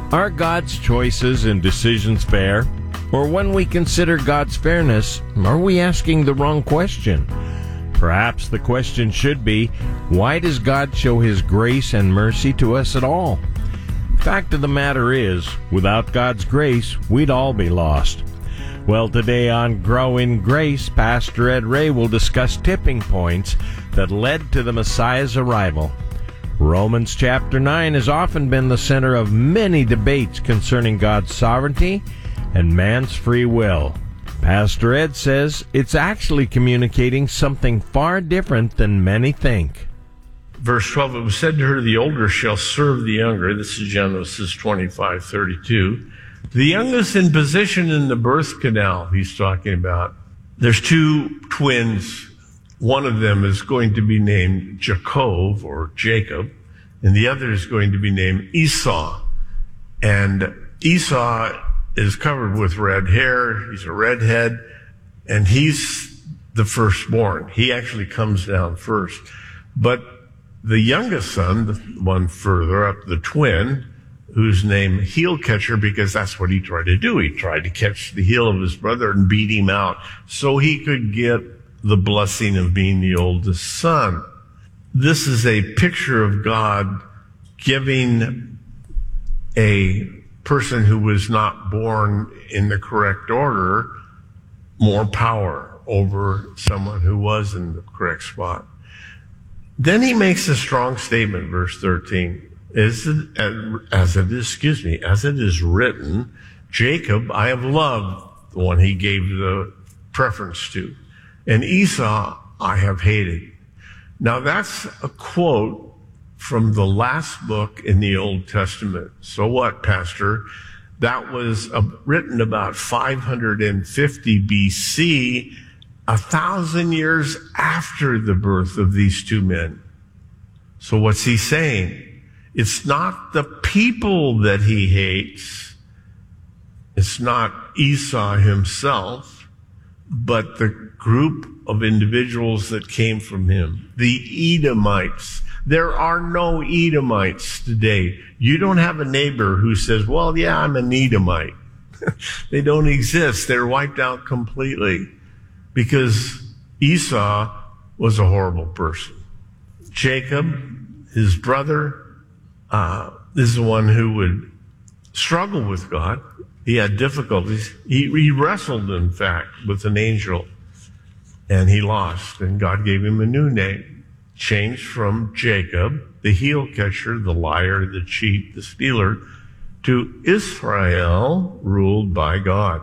Are God's choices and decisions fair? Or when we consider God's fairness, are we asking the wrong question? Perhaps the question should be, why does God show His grace and mercy to us at all? Fact of the matter is, without God's grace, we'd all be lost. Well, today on Grow in Grace, Pastor Ed Ray will discuss tipping points that led to the Messiah's arrival. Romans chapter 9 has often been the center of many debates concerning God's sovereignty and man's free will. Pastor Ed says it's actually communicating something far different than many think. Verse 12, it was said to her, the older shall serve the younger. This is Genesis 25:32. The youngest in position in the birth canal he's talking about. There's two twins. One of them is going to be named Jacob or Jacob, and the other is going to be named Esau. And Esau is covered with red hair. He's a redhead, and he's the firstborn. He actually comes down first. But the youngest son, the one further up, the twin, who's named Heel Catcher because that's what he tried to do. He tried to catch the heel of his brother and beat him out so he could get the blessing of being the oldest son. This is a picture of God giving a person who was not born in the correct order more power over someone who was in the correct spot. Then he makes a strong statement, verse 13. As it is written, Jacob I have loved, the one he gave the preference to, and Esau I have hated. Now that's a quote from the last book in the Old Testament. So what, Pastor? That was written about 550 BC, 1,000 years after the birth of these two men. So what's he saying? It's not the people that he hates. It's not Esau himself, but the group of individuals that came from him. The Edomites. There are no Edomites today. You don't have a neighbor who says, well, yeah, I'm an Edomite. They don't exist. They're wiped out completely because Esau was a horrible person. Jacob, his brother, is the one who would struggle with God. He had difficulties. He wrestled, in fact, with an angel, and he lost, and God gave him a new name, changed from Jacob, the heel catcher, the liar, the cheat, the stealer, to Israel, ruled by God.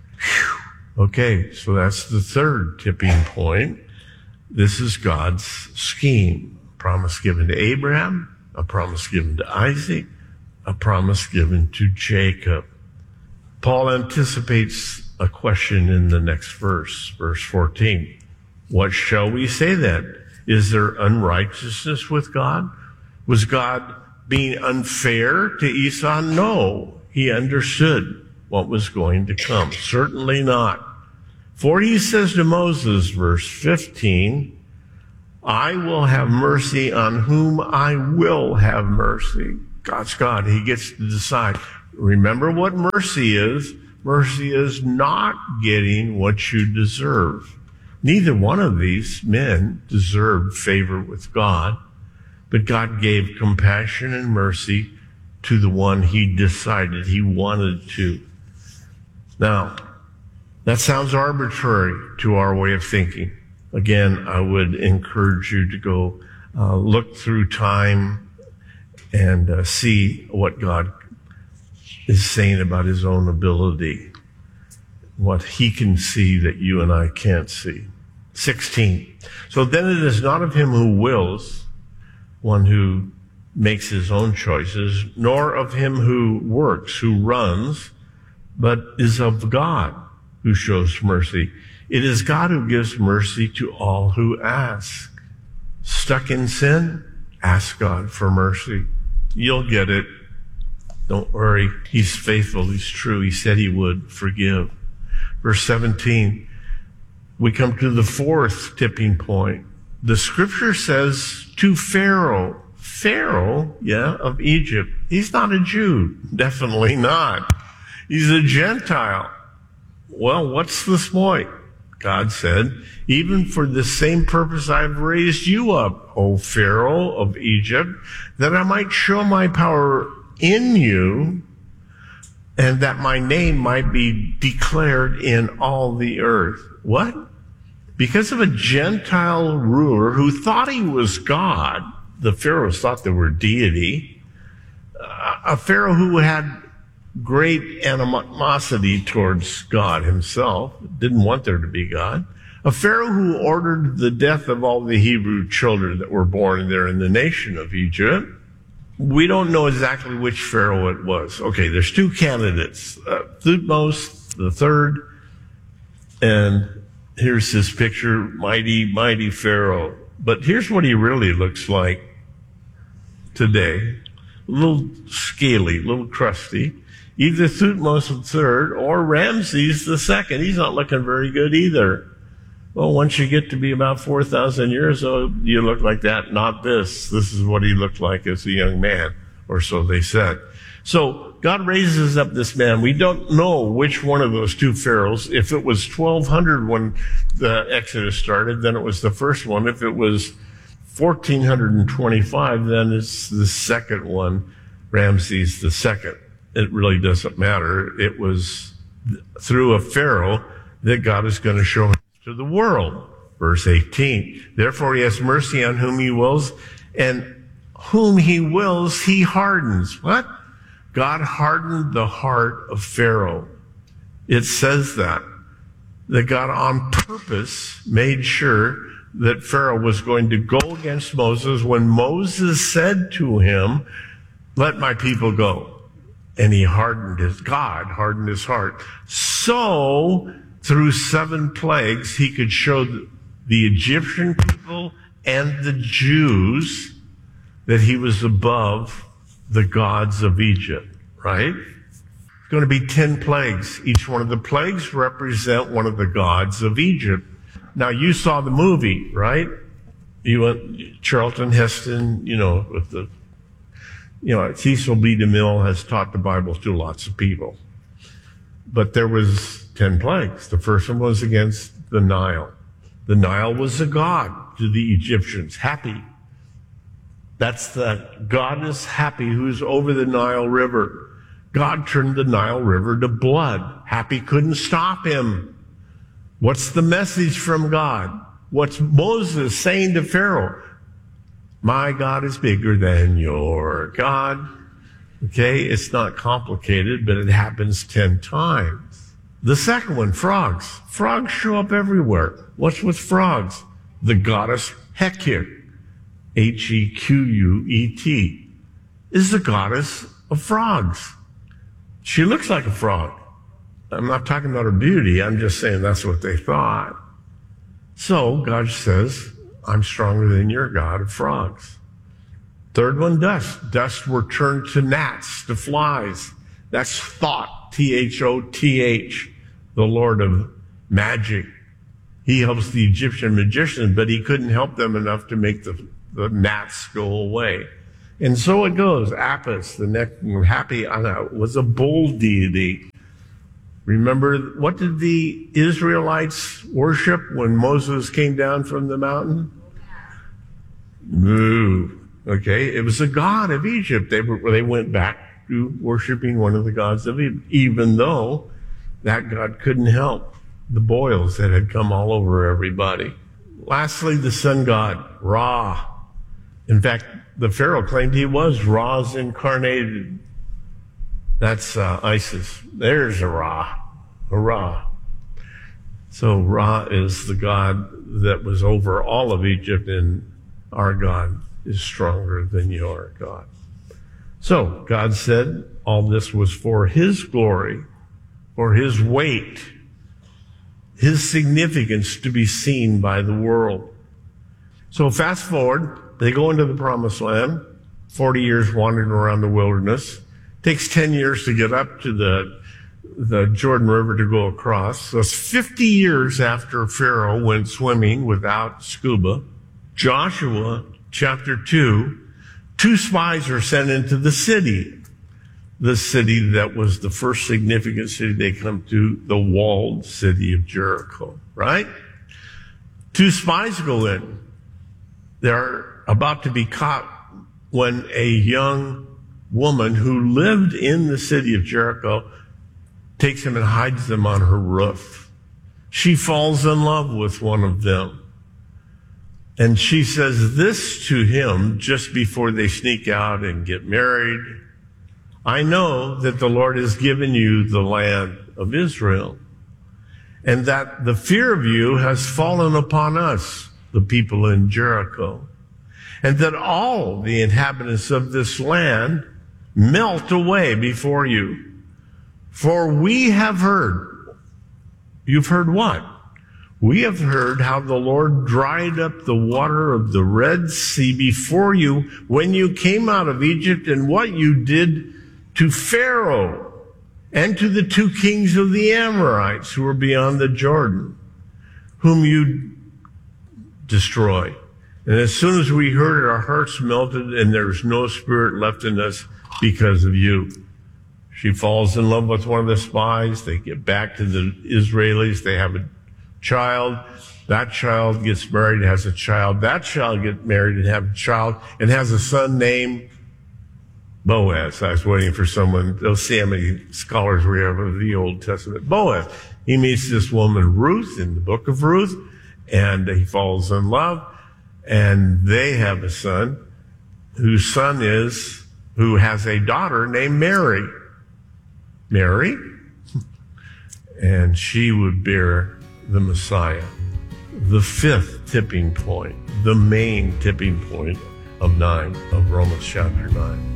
Whew. Okay, so that's the third tipping point. This is God's scheme. A promise given to Abraham, a promise given to Isaac, a promise given to Jacob. Paul anticipates a question in the next verse, verse 14. What shall we say then? Is there unrighteousness with God? Was God being unfair to Esau? No. He understood what was going to come. Certainly not. For he says to Moses, verse 15, I will have mercy on whom I will have mercy. God's God. He gets to decide. Remember what mercy is. Mercy is not getting what you deserve. Neither one of these men deserved favor with God, but God gave compassion and mercy to the one he decided he wanted to. Now, that sounds arbitrary to our way of thinking. Again, I would encourage you to go look through time and see what God is saying about his own ability, what he can see that you and I can't see. 16. So then it is not of him who wills, one who makes his own choices, nor of him who works, who runs, but is of God who shows mercy. It is God who gives mercy to all who ask. Stuck in sin? Ask God for mercy. You'll get it. Don't worry. He's faithful. He's true. He said he would forgive. Verse 17, we come to the fourth tipping point. The scripture says to Pharaoh, Pharaoh, of Egypt. He's not a Jew. Definitely not. He's a Gentile. Well, what's the point? God said, even for the same purpose I've raised you up, O Pharaoh of Egypt, that I might show my power in you, and that my name might be declared in all the earth. What? Because of a Gentile ruler who thought he was God, the pharaohs thought they were deity, a pharaoh who had great animosity towards God himself, didn't want there to be God, a pharaoh who ordered the death of all the Hebrew children that were born there in the nation of Egypt. We don't know exactly which pharaoh it was. Okay, there's two candidates, Thutmose the third, and here's his picture, mighty pharaoh. But here's what he really looks like today. A little scaly, a little crusty. Either Thutmose III or Ramses II. He's not looking very good either. Well, once you get to be about 4,000 years old, you look like that, not this. This is what he looked like as a young man, or so they said. So God raises up this man. We don't know which one of those two pharaohs. If it was 1200 when the Exodus started, then it was the first one. If it was 1425, then it's the second one, Ramses II. It really doesn't matter. It was through a pharaoh that God is going to show him to the world. Verse 18. Therefore he has mercy on whom he wills, and whom he wills he hardens. What? God hardened the heart of Pharaoh. It says that God on purpose made sure that Pharaoh was going to go against Moses when Moses said to him, let my people go. And God hardened his heart. So, through 7 plagues, he could show the Egyptian people and the Jews that he was above the gods of Egypt, right? It's going to be 10 plagues. Each one of the plagues represent one of the gods of Egypt. Now, you saw the movie, right? You went, Charlton Heston, with the, Cecil B. DeMille has taught the Bible to lots of people. But there was 10 plagues. The first one was against the Nile. The Nile was a god to the Egyptians, Happy. That's the goddess Happy who's over the Nile River. God turned the Nile River to blood. Happy couldn't stop him. What's the message from God? What's Moses saying to Pharaoh? My God is bigger than your God. Okay, it's not complicated, but it happens 10 times. The second one, frogs. Frogs show up everywhere. What's with frogs? The goddess Heket, Hequet, is the goddess of frogs. She looks like a frog. I'm not talking about her beauty. I'm just saying that's what they thought. So God says, I'm stronger than your God of frogs. Third one, dust. Dust were turned to gnats, to flies. That's Thoth, Thoth, the Lord of magic. He helps the Egyptian magicians, but he couldn't help them enough to make the gnats go away. And so it goes. Apis, the next Happy, was a bull deity. Remember, what did the Israelites worship when Moses came down from the mountain? Moo. Okay, it was a god of Egypt. They went back to worshiping one of the gods of Egypt, even though that god couldn't help the boils that had come all over everybody. Lastly, the sun god, Ra. In fact, the Pharaoh claimed he was Ra's incarnated. That's Isis. There's a Ra. A Ra. So Ra is the god that was over all of Egypt, and our God is stronger than your God. So God said all this was for his glory, for his weight, his significance to be seen by the world. So fast forward, they go into the promised land, 40 years wandering around the wilderness. Takes 10 years to get up to the Jordan River to go across. So it's 50 years after Pharaoh went swimming without scuba. Joshua chapter 2 2 spies are sent into the city that was the first significant city they come to, the walled city of Jericho, right? 2 spies go in. They're about to be caught when a young woman who lived in the city of Jericho takes them and hides them on her roof. She falls in love with one of them. And she says this to him just before they sneak out and get married. I know that the Lord has given you the land of Israel, and that the fear of you has fallen upon us, the people in Jericho, and that all the inhabitants of this land melt away before you. For we have heard. You've heard what? We have heard how the Lord dried up the water of the Red Sea before you when you came out of Egypt, and what you did to Pharaoh and to the 2 kings of the Amorites who were beyond the Jordan, whom you destroyed. And as soon as we heard it, our hearts melted, and there's no spirit left in us because of you. She falls in love with one of the spies. They get back to the Israelis. They have a child. That child gets married and has a child. That child gets married and has a child and has a son named Boaz. I was waiting for someone. They'll see how many scholars we have of the Old Testament. Boaz. He meets this woman, Ruth, in the book of Ruth, and he falls in love, and they have a son who has a daughter named Mary. Mary, and she would bear the Messiah. The 5th tipping point, the main tipping point of Romans chapter 9.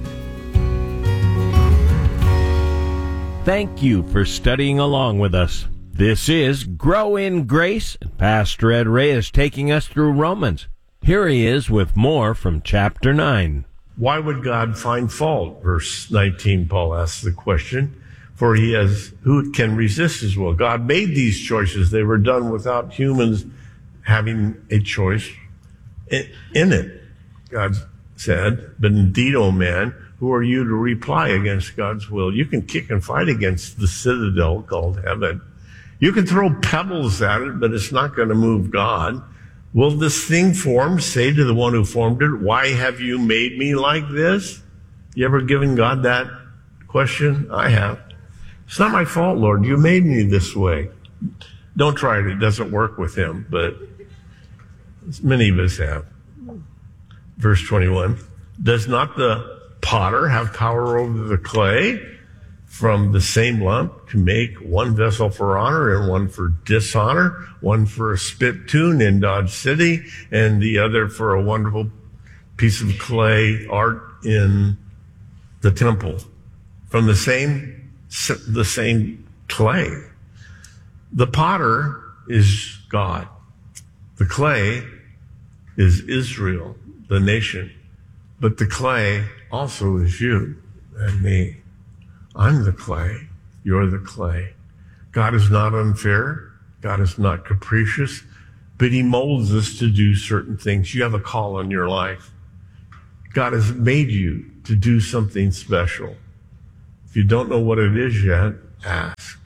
Thank you for studying along with us. This is Grow in Grace, and Pastor Ed Ray is taking us through Romans. Here he is with more from chapter 9. Why would God find fault? Verse 19, Paul asks the question. For who can resist his will? God made these choices. They were done without humans having a choice in it. God said, but indeed, O man, who are you to reply against God's will? You can kick and fight against the citadel called heaven. You can throw pebbles at it, but it's not going to move God. Will this thing formed say to the one who formed it, why have you made me like this? You ever given God that question? I have. It's not my fault, Lord. You made me this way. Don't try it. It doesn't work with him, but many of us have. Verse 21, does not the potter have power over the clay from the same lump to make one vessel for honor and one for dishonor, one for a spittoon in Dodge City and the other for a wonderful piece of clay art in the temple? From the same clay. The potter is God. The clay is Israel, the nation. But the clay also is you and me. I'm the clay. You're the clay. God is not unfair. God is not capricious, but he molds us to do certain things. You have a call on your life. God has made you to do something special. If you don't know what it is yet, ask.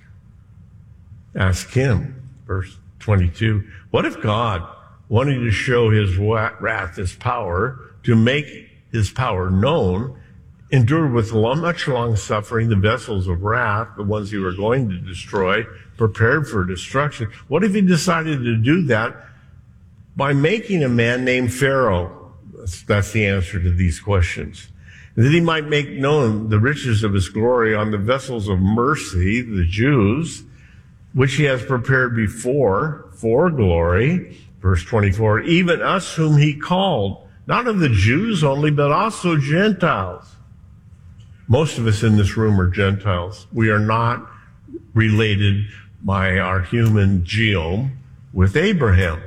Ask him. Verse 22. What if God, wanting to show his wrath, his power, to make his power known, endured with much long suffering the vessels of wrath, the ones he were going to destroy, prepared for destruction? What if he decided to do that by making a man named Pharaoh? That's the answer to these questions. That he might make known the riches of his glory on the vessels of mercy, the Jews, which he has prepared before for glory. Verse 24, even us whom he called, not of the Jews only, but also Gentiles. Most of us in this room are Gentiles. We are not related by our human genome with Abraham.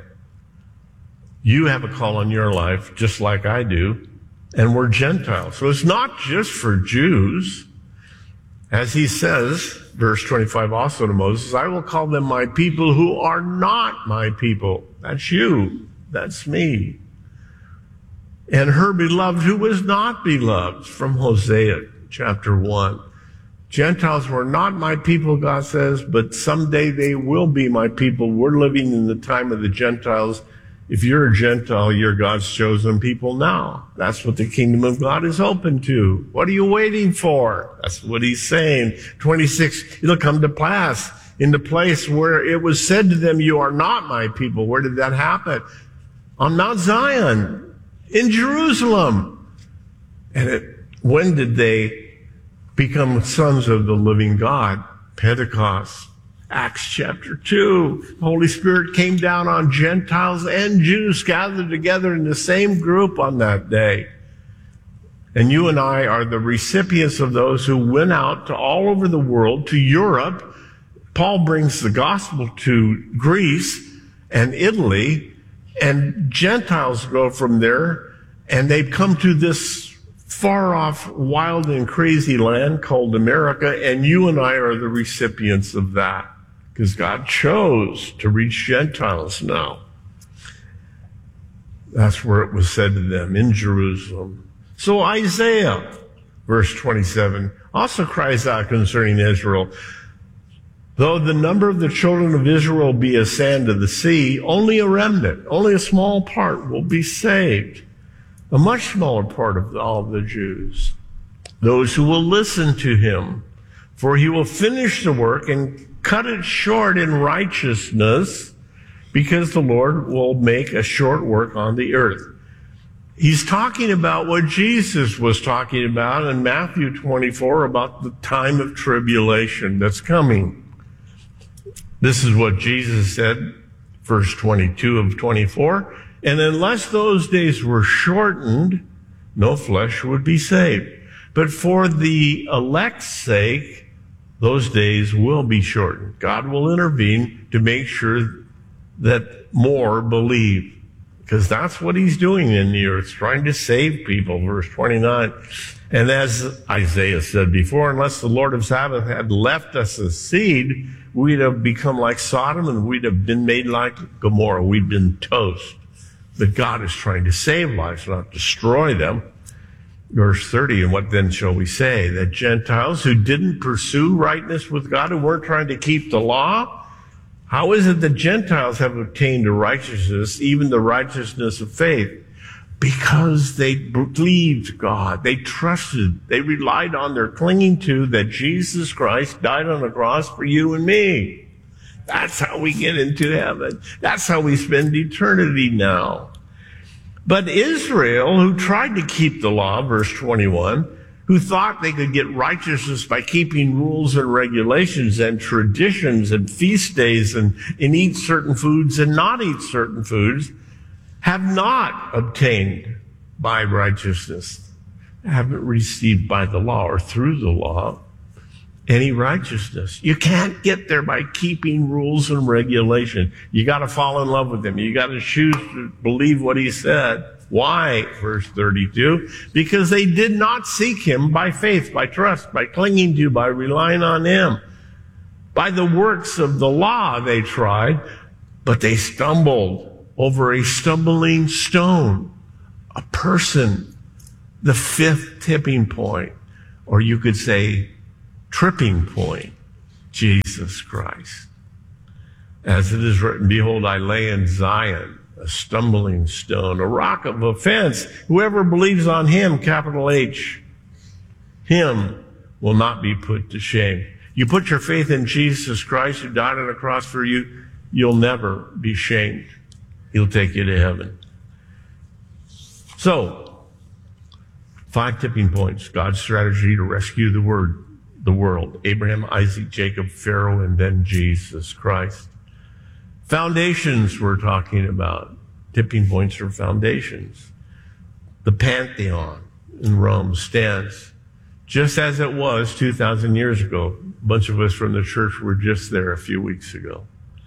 You have a call on your life, just like I do, and we're Gentiles. So it's not just for Jews. As he says, verse 25 also to Moses, I will call them my people who are not my people. That's you. That's me. and her beloved who was not beloved, from Hosea chapter 1. Gentiles were not my people, God says, but someday they will be my people. We're living in the time of the Gentiles. If you're a Gentile, you're God's chosen people now. That's what the kingdom of God is open to. What are you waiting for? That's what he's saying. 26, it'll come to pass in the place where it was said to them, you are not my people. Where did that happen? On Mount Zion, in Jerusalem. And when did they become sons of the living God? Pentecost. Acts chapter 2. The Holy Spirit came down on Gentiles and Jews gathered together in the same group on that day. And you and I are the recipients of those who went out to all over the world, to Europe. Paul brings the gospel to Greece and Italy, and Gentiles go from there, and they've come to this far-off, wild and crazy land called America, and you and I are the recipients of that. Because God chose to reach Gentiles now. That's where it was said to them, in Jerusalem. So Isaiah, verse 27, also cries out concerning Israel. Though the number of the children of Israel be as sand of the sea, only a remnant, only a small part will be saved. A much smaller part of all the Jews. Those who will listen to him. For he will finish the work and cut it short in righteousness, because the Lord will make a short work on the earth. He's talking about what Jesus was talking about in Matthew 24 about the time of tribulation that's coming. This is what Jesus said, verse 22 of 24. And unless those days were shortened, no flesh would be saved. But for the elect's sake, those days will be shortened. God will intervene to make sure that more believe. Because that's what he's doing in the earth, trying to save people. Verse 29. And as Isaiah said before, unless the Lord of Sabbath had left us a seed, we'd have become like Sodom and we'd have been made like Gomorrah. We'd been toast. But God is trying to save lives, not destroy them. Verse 30, and what then shall we say? That Gentiles who didn't pursue rightness with God, who weren't trying to keep the law, how is it that Gentiles have obtained a righteousness, even the righteousness of faith? Because they believed God. They trusted. They relied on their clinging to that Jesus Christ died on the cross for you and me. That's how we get into heaven. That's how we spend eternity now. But Israel, who tried to keep the law, verse 21, who thought they could get righteousness by keeping rules and regulations and traditions and feast days and eat certain foods and not eat certain foods, have not obtained by righteousness, haven't received by the law or through the law any righteousness. You can't get there by keeping rules and regulations. You got to fall in love with him. You got to choose to believe what he said. Why? Verse 32. Because they did not seek him by faith, by trust, by clinging to, by relying on him. By the works of the law they tried, but they stumbled over a stumbling stone, a person, the fifth tipping point, or you could say tripping point, Jesus Christ. As it is written, behold, I lay in Zion a stumbling stone, a rock of offense. Whoever believes on him, capital H, him will not be put to shame. You put your faith in Jesus Christ who died on the cross for you, you'll never be shamed. He'll take you to heaven. So, 5 tipping points, God's strategy to rescue the world. Abraham, Isaac, Jacob, Pharaoh, and then Jesus Christ. Foundations we're talking about. Tipping points are foundations. The Pantheon in Rome stands just as it was 2,000 years ago. A bunch of us from the church were just there a few weeks ago.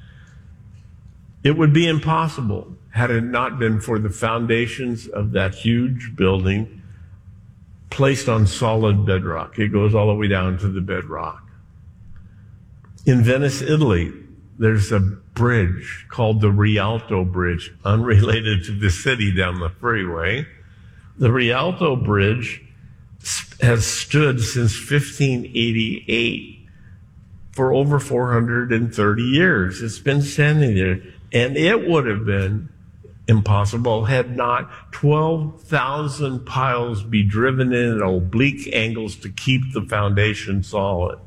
It would be impossible had it not been for the foundations of that huge building placed on solid bedrock. It goes all the way down to the bedrock. In Venice, Italy, there's a bridge called the Rialto Bridge, unrelated to the city down the freeway. The Rialto Bridge has stood since 1588 for over 430 years. It's been standing there, and it would have been impossible had not 12,000 piles be driven in at oblique angles to keep the foundation solid.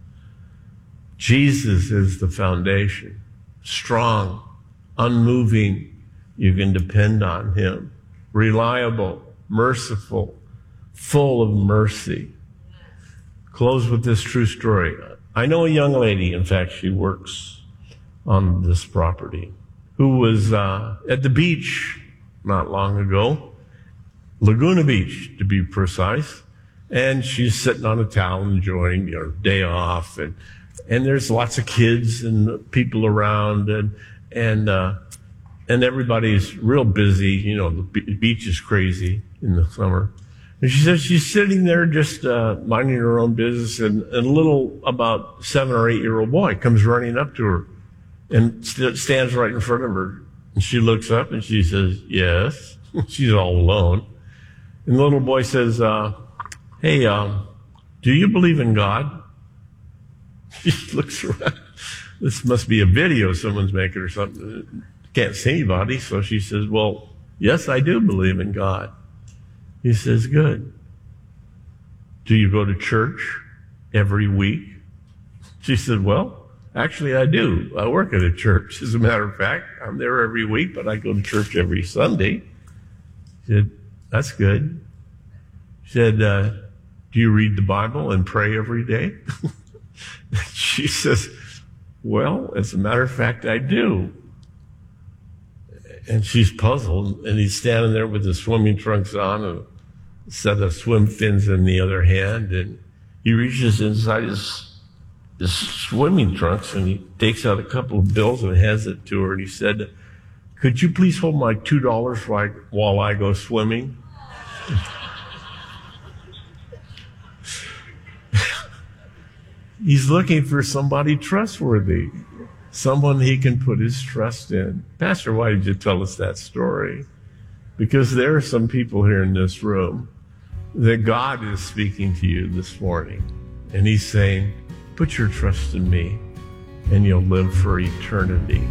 Jesus is the foundation, strong, unmoving. You can depend on him, reliable, merciful, full of mercy. Close with this true story. I know a young lady, in fact, she works on this property, who was at the beach not long ago, Laguna Beach to be precise, and she's sitting on a towel enjoying her day off, and there's lots of kids and people around, and everybody's real busy. You know, the beach is crazy in the summer. And she says she's sitting there just minding her own business, and a little about 7 or 8 year old boy comes running up to her and stands right in front of her. And she looks up and she says, yes. She's all alone. And the little boy says, hey, do you believe in God? She looks around. This must be a video someone's making or something. Can't see anybody. So she says, well, yes, I do believe in God. He says, good. Do you go to church every week? She said, well, actually, I do. I work at a church. As a matter of fact, I'm there every week, but I go to church every Sunday. She said, that's good. She said, do you read the Bible and pray every day? She says, well, as a matter of fact, I do. And she's puzzled, and he's standing there with his swimming trunks on and a set of swim fins in the other hand, and he reaches inside his swimming trunks, and he takes out a couple of bills and hands it to her, and he said, could you please hold my $2 while I go swimming? He's looking for somebody trustworthy, someone he can put his trust in. Pastor, why did you tell us that story? Because there are some people here in this room that God is speaking to you this morning, and he's saying, put your trust in me, and you'll live for eternity.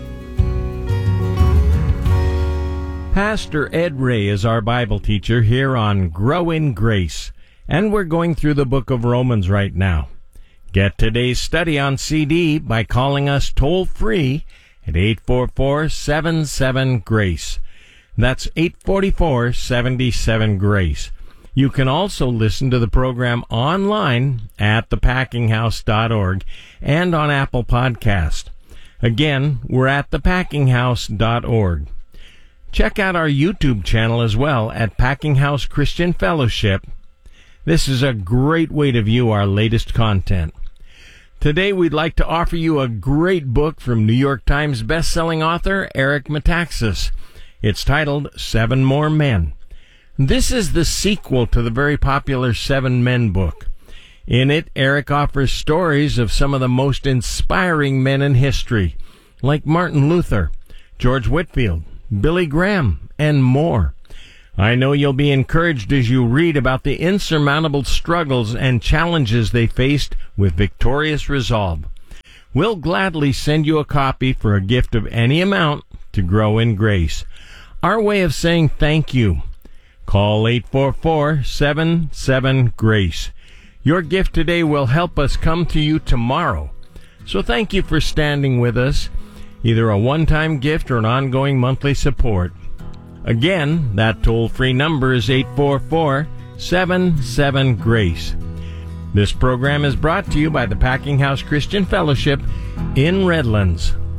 Pastor Ed Ray is our Bible teacher here on Grow in Grace, and we're going through the book of Romans right now. Get today's study on CD by calling us toll-free at 844-77-GRACE. That's 844-77-GRACE. You can also listen to the program online at thepackinghouse.org and on Apple Podcast. Again, we're at thepackinghouse.org. Check out our YouTube channel as well at Packing House Christian Fellowship. This is a great way to view our latest content. Today we'd like to offer you a great book from New York Times best-selling author Eric Metaxas. It's titled 7 More Men. This is the sequel to the very popular 7 Men book. In it, Eric offers stories of some of the most inspiring men in history, like Martin Luther, George Whitefield, Billy Graham, and more. I know you'll be encouraged as you read about the insurmountable struggles and challenges they faced with victorious resolve. We'll gladly send you a copy for a gift of any amount to grow in grace. Our way of saying thank you. Call 844-77-GRACE. Your gift today will help us come to you tomorrow. So thank you for standing with us, either a one-time gift or an ongoing monthly support. Again, that toll-free number is 844-77-GRACE. This program is brought to you by the Packing House Christian Fellowship in Redlands.